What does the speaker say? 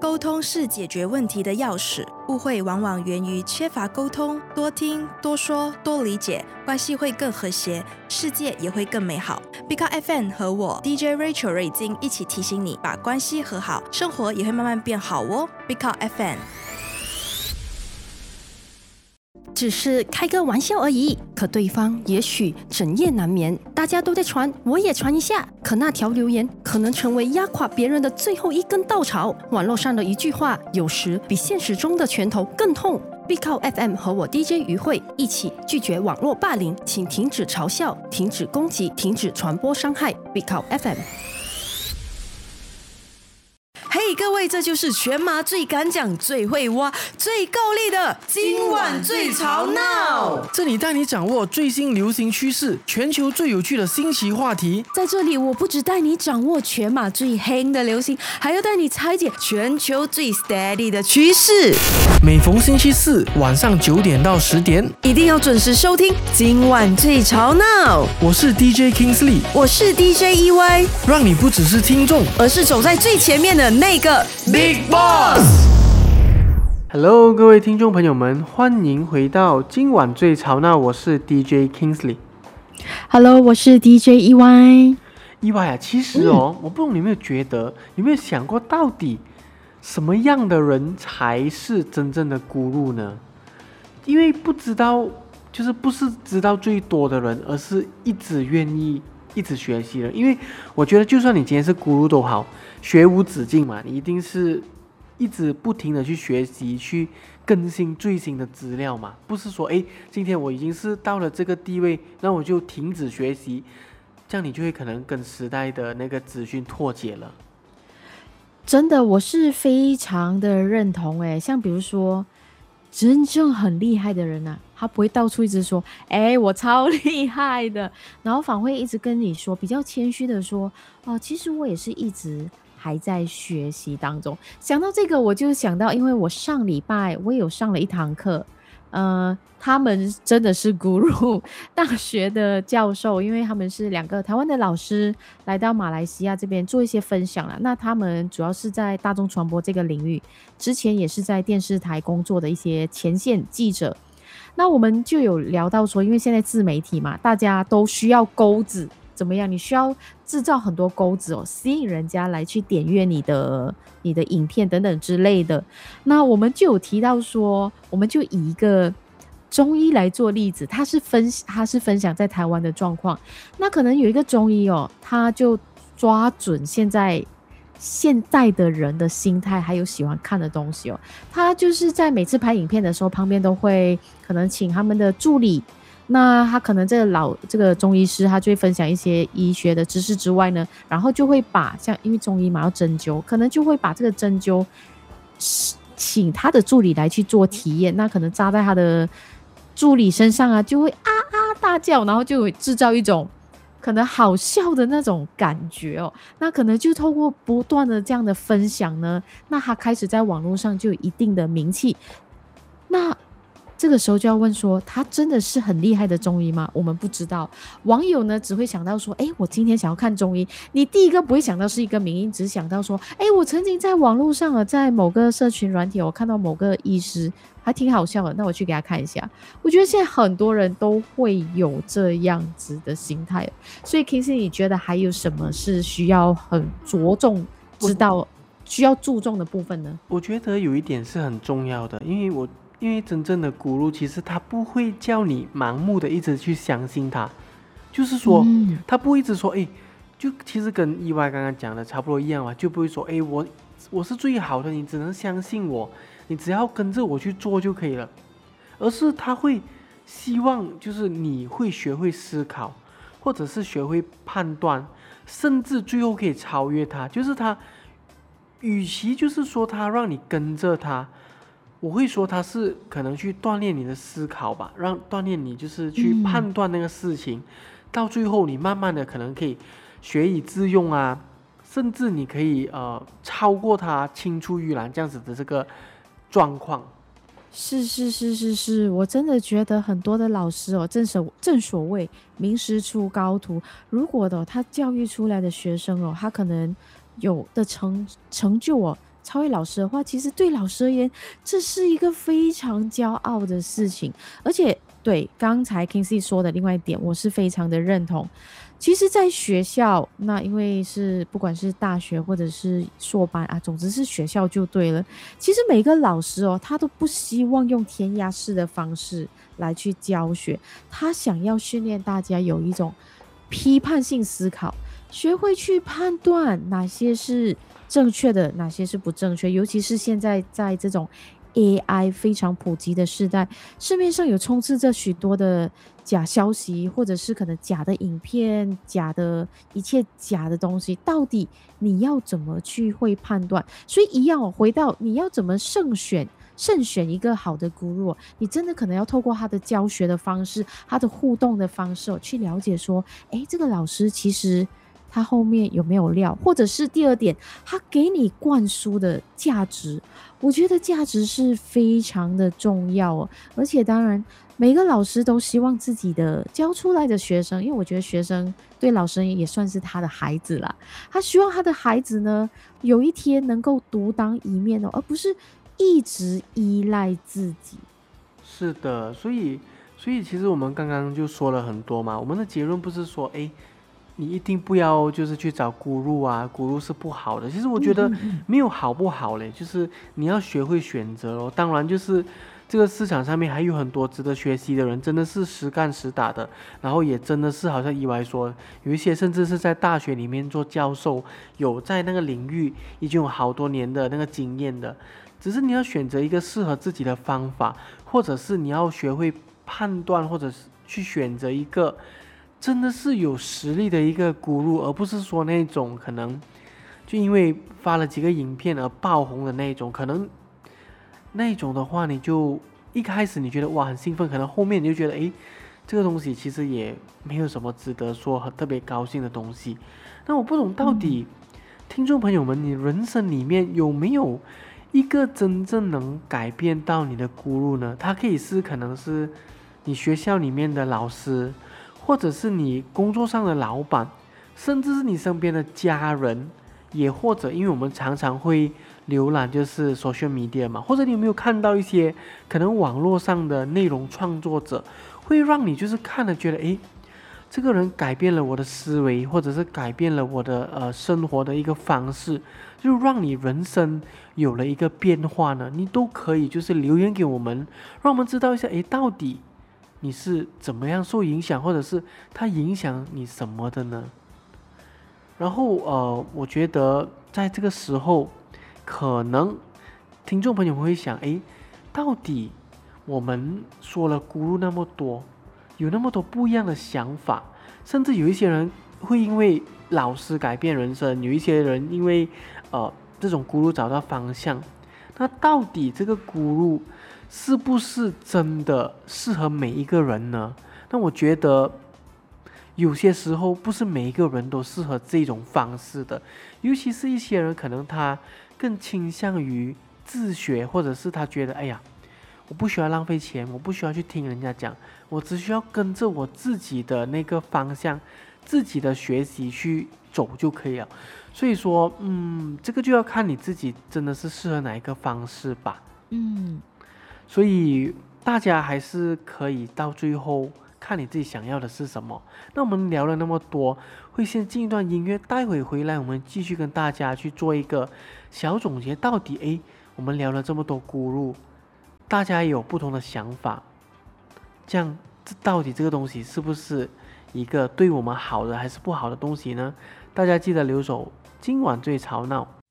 沟通是解决问题的钥匙，误会往往源于缺乏沟通，多听、多说、多理解，关系会更和谐，世界也会更美好。Big Up FM 和我 DJ Rachel 瑞金一起提醒你，把关系和好，生活也会慢慢变好哦。Big Up FM。 只是开个玩笑而已，可对方也许整夜难眠。大家都在传，我也传一下。可那条留言可能成为压垮别人的最后一根稻草。网络上的一句话，有时比现实中的拳头更痛。Big Up FM 和我 DJ 于慧一起拒绝网络霸凌，请停止嘲笑，停止攻击，停止传播伤害。Big Up FM。 嘿，各位，这就是全马最敢讲、最会挖、最够力的今晚最吵闹。 这里带你掌握最新流行趋势，全球最有趣的新奇话题。 在这里，我不只带你掌握全马最黑的流行，还要带你拆解全球最 steady 的趋势。 每逢星期四晚上9点到10点， 一定要准时收听今晚最吵闹。 我是 DJ Kingsley， 我是 DJ EY， 让你不只是听众， 而是走在最前面的那个 Big Boss。Hello， 各位听众朋友们，欢迎回到今晚最吵闹，我是 DJ Kingsley。Hello， 我是 DJ EY。 啊，其实我不懂你有没有觉得，有没有想过，到底什么样的人才是真正的咕噜呢？因为不知道，就是不是知道最多的人，而是一直愿意一直学习的。因为我觉得，就算你今天是咕噜都好，学无止境嘛，你一定是一直不停的去学习，去更新最新的资料嘛。不是说，今天我已经是到了这个地位，那我就停止学习，这样你就会可能跟时代的那个资讯脱节了。 真的，我是非常的认同。像比如说真正很厉害的人啊，他不会到处一直说我超厉害的，然后反而会一直跟你说，比较谦虚的说其实我也是一直还在学习当中。想到这个，我就想到，因为我上礼拜我有上了一堂课，他们真的是咕噜大学的教授，因为他们是2个台湾的老师来到马来西亚这边做一些分享啦。那他们主要是在大众传播这个领域，之前也是在电视台工作的一些前线记者。那我们就有聊到说，因为现在自媒体嘛，大家都需要钩子，怎么样？你需要制造很多钩子吸引人家来去点阅你的影片等等之类的。那我们就有提到说，我们就以一个中医来做例子，他是分享在台湾的状况。那可能有一个中医他就抓准现代的人的心态，还有喜欢看的东西他就是在每次拍影片的时候，旁边都会可能请他们的助理。那他可能这个中医师，他就会分享一些医学的知识之外呢，然后就会把因为中医嘛要针灸，可能就会把这个针灸请他的助理来去做体验。那可能扎在他的助理身上啊，就会大叫，然后就会制造一种可能好笑的那种感觉那可能就透过不断的这样的分享呢，那他开始在网络上就有一定的名气。那这个时候就要问说，他真的是很厉害的中医吗？我们不知道。网友呢只会想到说，我今天想要看中医，你第一个不会想到是一个名医，只想到说，我曾经在网络上在某个社群软体我看到某个医师还挺好笑的，那我去给他看一下。我觉得现在很多人都会有这样子的心态。所以 Kingsley 你觉得还有什么是需要很着重知道需要注重的部分呢？ 我觉得有一点是很重要的，因为真正的咕噜其实他不会叫你盲目的一直去相信他，就是说他不会一直说就其实跟EY刚刚讲的差不多一样嘛，就不会说我是最好的，你只能相信我，你只要跟着我去做就可以了。而是他会希望就是你会学会思考，或者是学会判断，甚至最后可以超越他。就是他与其就是说他让你跟着他，我会说他是可能去锻炼你的思考吧，锻炼你就是去判断那个事情，到最后你慢慢的可能可以学以致用啊，甚至你可以超过他，青出于蓝这样子的这个状况。 是，我真的觉得很多的老师正所谓名师出高徒。如果他教育出来的学生他可能有的成就超越老师的话，其实对老师而言，这是一个非常骄傲的事情。而且对刚才 Kingsley 说的另外一点，我是非常的认同。其实在学校，那因为是不管是大学或者是硕班啊，总之是学校就对了。其实每个老师哦，他都不希望用填鸭式的方式来去教学，他想要训练大家有一种批判性思考，学会去判断哪些是正确的，哪些是不正确。尤其是现在在这种 AI 非常普及的时代，市面上有充斥着许多的假消息，或者是可能假的影片、假的一切假的东西，到底你要怎么去会判断？所以一样哦，回到你要怎么慎选一个好的guru，你真的可能要透过他的教学的方式，他的互动的方式去了解说，诶，这个老师其实他后面有没有料，或者是第二点，他给你灌输的价值，我觉得价值是非常的重要哦。而且当然，每个老师都希望自己的教出来的学生，因为我觉得学生对老师也算是他的孩子啦，他希望他的孩子呢，有一天能够独当一面哦，而不是一直依赖自己。 是的，所以其实我们刚刚就说了很多嘛，我们的结论不是说，哎，你一定不要就是去找guru啊，guru是不好的。其实我觉得没有好不好嘞，就是你要学会选择咯。当然就是这个市场上面还有很多值得学习的人，真的是实干实打的，然后也真的是好像意外说，有一些甚至是在大学里面做教授，有在那个领域已经有好多年的那个经验的。只是你要选择一个适合自己的方法，或者是你要学会判断，或者是去选择一个真的是有实力的一个guru，而不是说那种可能就因为发了几个影片而爆红的那种。可能那种的话，你就一开始你觉得哇很兴奋，可能后面你就觉得诶，这个东西其实也没有什么值得说很特别高兴的东西。那我不懂到底听众朋友们，你人生里面有没有一个真正能改变到你的guru呢？他可以是可能是你学校里面的老师，或者是你工作上的老板，甚至是你身边的家人，也或者因为我们常常会浏览就是 social media 嘛，或者你有没有看到一些可能网络上的内容创作者，会让你就是看了觉得诶，这个人改变了我的思维，或者是改变了我的生活的一个方式，就让你人生有了一个变化呢？你都可以就是留言给我们，让我们知道一下，诶，到底你是怎么样受影响，或者是它影响你什么的呢？然后我觉得在这个时候，可能听众朋友们会想，诶，到底我们说了guru那么多，有那么多不一样的想法，甚至有一些人会因为老师改变人生，有一些人因为这种guru找到方向。那到底这个guru是不是真的适合每一个人呢？那我觉得有些时候不是每一个人都适合这种方式的，尤其是一些人可能他更倾向于自学，或者是他觉得哎呀，我不需要浪费钱，我不需要去听人家讲，我只需要跟着我自己的那个方向，自己的学习去走就可以了。所以说这个就要看你自己真的是适合哪一个方式吧。所以大家还是可以到最后看你自己想要的是什么。那我们聊了那么多，会先进一段音乐，待会回来我们继续跟大家去做一个小总结。到底我们聊了这么多guru，大家也有不同的想法，这样到底这个东西是不是一个对我们好的还是不好的东西呢？大家记得留守今晚最吵闹。